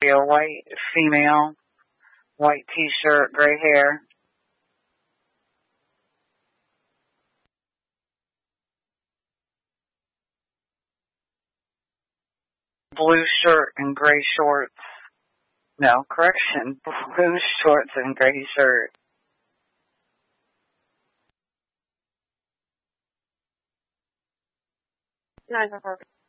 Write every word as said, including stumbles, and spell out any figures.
A white female, white t-shirt, gray hair. Blue shirt and gray shorts. No, correction. Blue shorts and gray shirt. Nine, four, four.